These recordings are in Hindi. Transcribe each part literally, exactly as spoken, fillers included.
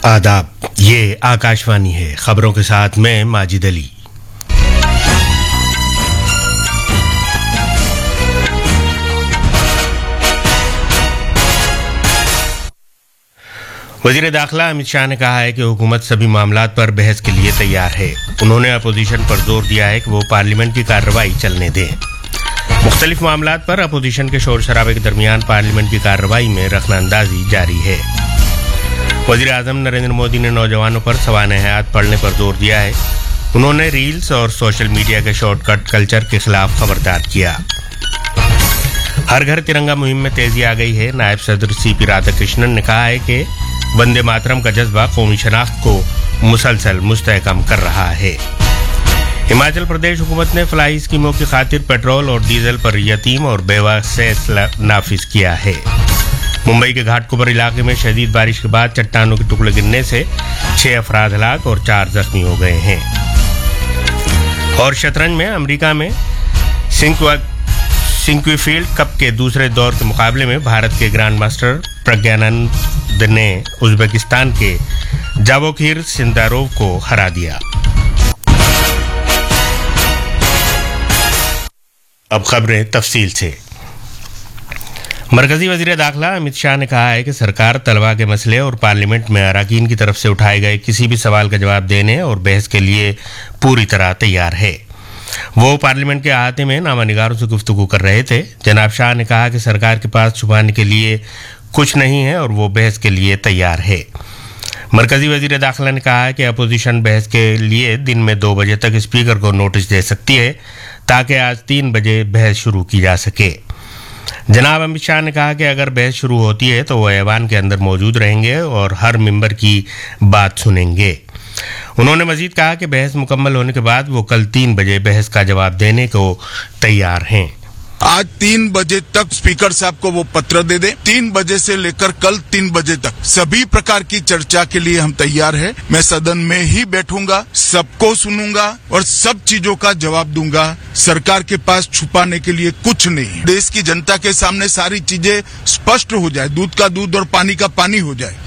आदाब, ये आकाशवाणी है। खबरों के साथ मैं माजिद अली। वजीर दाखिला अमित शाह ने कहा है कि हुकूमत सभी मामलात पर बहस के लिए तैयार है। उन्होंने अपोजिशन पर जोर दिया है कि वो पार्लियामेंट की कार्रवाई चलने दें। मुख्तलिफ मामलात पर अपोजिशन के शोर शराबे के दरमियान पार्लियामेंट की कार्रवाई में रखनाअंदाजी जारी है। वजीर आजम नरेंद्र मोदी ने नौजवानों पर सवाने हयात पढ़ने पर जोर दिया है। उन्होंने रील्स और सोशल मीडिया के शॉर्टकट कल्चर के खिलाफ खबरदार किया। हर घर तिरंगा मुहिम में तेजी आ गई है। नायब सदर सी पी राधाकृष्णन ने कहा है कि वंदे मातरम का जज्बा कौमी शनाख्त को मुसलसल मुस्तहकम कर रहा है। हिमाचल प्रदेश हुकूमत ने फलाही स्कीमों की खातिर पेट्रोल और डीजल पर यतीम और बेवा सेस नाफिज किया है। मुंबई के घाटकोपर इलाके में शदीद बारिश के बाद चट्टानों के टुकड़े गिरने से छह अफराद हलाक और चार जख्मी हो गए हैं। और शतरंज में अमेरिका में सिंक्वीफील्ड कप के दूसरे दौर के मुकाबले में भारत के ग्रैंड मास्टर प्रज्ञानंद ने उज्बेकिस्तान के जावोखिर सिंदारोव को हरा दिया। अब खबरें तफसील से। मरकजी वजीर दाखिला अमित शाह ने कहा है कि सरकार तलबा के मसले और पार्लियामेंट में अराकीन की तरफ से उठाए गए किसी भी सवाल का जवाब देने और बहस के लिए पूरी तरह तैयार है। वो पार्लियामेंट के अहाते में नामानिगारों से गुफ्तगू कर रहे थे। जनाब शाह ने कहा कि सरकार के पास छुपाने के लिए कुछ नहीं है और वो बहस के लिए तैयार है। मरकजी वजीर दाखिला ने कहा है कि अपोजिशन बहस के लिए दिन में दो बजे तक स्पीकर को नोटिस दे सकती है ताकि आज तीन बजे बहस शुरू की जा सके। जनाब अमित शाह ने कहा कि अगर बहस शुरू होती है तो वो ऐवान के अंदर मौजूद रहेंगे और हर मेंबर की बात सुनेंगे। उन्होंने मजीद कहा कि बहस मुकम्मल होने के बाद वो कल तीन बजे बहस का जवाब देने को तैयार हैं। आज तीन बजे तक स्पीकर साहब को वो पत्र दे दें। तीन बजे से लेकर कल तीन बजे तक सभी प्रकार की चर्चा के लिए हम तैयार हैं। मैं सदन में ही बैठूंगा, सबको सुनूंगा और सब चीजों का जवाब दूंगा। सरकार के पास छुपाने के लिए कुछ नहीं। देश की जनता के सामने सारी चीजें स्पष्ट हो जाए, दूध का दूध और पानी का पानी हो जाए।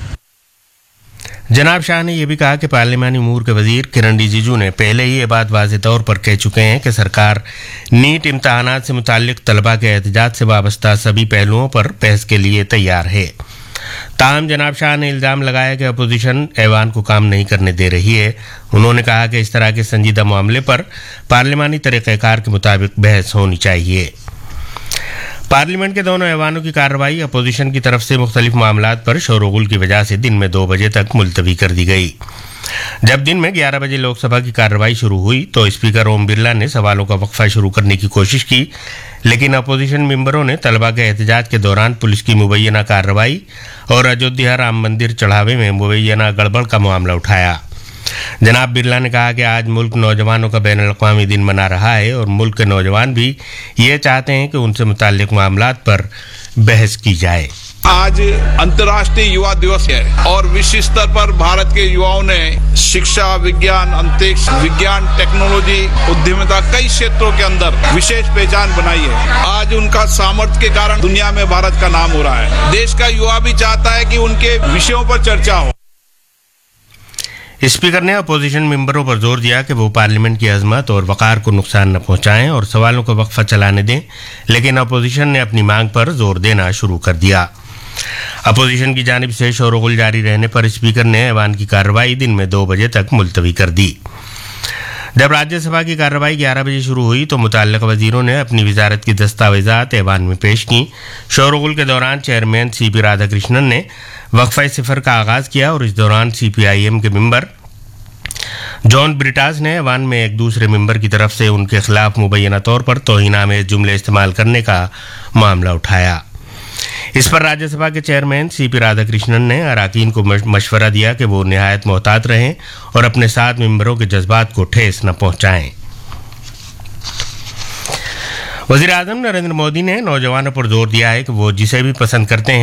जनाब शाह ने यह भी कहा कि पार्लियामानी उमूर के वजीर किरण रिजिजू ने पहले ही ये बात वाज़ेह तौर पर कह चुके हैं कि सरकार नीट इम्तहानात से मुताल्लिक तलबा के एहतजाज से वाबस्ता सभी पहलुओं पर बहस के लिए तैयार है। ताहम जनाब शाह ने इल्ज़ाम लगाया कि अपोजिशन ऐवान को काम नहीं करने दे रही है। उन्होंने कहा कि इस तरह के संजीदा मामले पर पार्लियामानी तरीक़ेकार के मुताबिक बहस होनी चाहिए। पार्लियामेंट के दोनों ऐवानों की कार्रवाई अपोजिशन की तरफ से मुख्तलिफ मामलात पर शोरगुल की वजह से दिन में दो बजे तक मुलतवी कर दी गई। जब दिन में ग्यारह बजे लोकसभा की कार्रवाई शुरू हुई तो स्पीकर ओम बिरला ने सवालों का वक्फा शुरू करने की कोशिश की, लेकिन अपोजिशन मेंबरों ने तलबा के एहतजाज के दौरान पुलिस की मुबैना कार्रवाई और अयोध्या राम मंदिर चढ़ावे में मुबैना गड़बड़ का मामला उठाया। जनाब बिरला ने कहा कि आज मुल्क नौजवानों का बैनुल अक़वामी दिन मना रहा है और मुल्क के नौजवान भी ये चाहते हैं कि उनसे मुताल्लिक मामलात पर बहस की जाए। आज अंतर्राष्ट्रीय युवा दिवस है और विश्व स्तर पर भारत के युवाओं ने शिक्षा, विज्ञान, अंतरिक्ष विज्ञान, टेक्नोलॉजी, उद्यमिता कई क्षेत्रों के अंदर विशेष पहचान बनाई है। आज उनका सामर्थ्य के कारण दुनिया में भारत का नाम हो रहा है। देश का युवा भी चाहता है कि उनके विषयों पर चर्चा हो। स्पीकर ने अपोजिशन मेंबरों पर जोर दिया कि वो पार्लियामेंट की अजमत और वक़ार को नुकसान न पहुंचाएं और सवालों का वक्फा चलाने दें, लेकिन अपोजिशन ने अपनी मांग पर जोर देना शुरू कर दिया। अपोजिशन की जानिब से शोरगुल जारी रहने पर स्पीकर ने ऐवान की कार्रवाई दिन में दो बजे तक मुलतवी कर दी। जब राज्यसभा की कार्रवाई ग्यारह बजे शुरू हुई तो मुतल्लिक़ वजीरों ने अपनी वजारत की दस्तावेजात ऐवान में पेश की। शोरगुल के दौरान चेयरमैन सी पी राधाकृष्णन ने वक्फा सिफर का आगाज़ किया और इस दौरान सी पी आई एम के मेंबर जॉन ब्रिटास ने ऐवान में एक दूसरे मेंबर की तरफ से उनके खिलाफ मुबैना तौर पर तौहीनामेज़ जुमले इस्तेमाल करने का मामला उठाया। इस पर राज्यसभा के चेयरमैन सी पी राधाकृष्णन ने अराकीन को मशवरा दिया कि वो निहायत मोहतात रहें और अपने साथ मेंबरों के जज्बात को ठेस न पहुंचाएं। वज़ीर आज़म नरेंद्र मोदी ने नौजवानों पर जोर दिया है कि वो जिसे भी पसंद करते हैं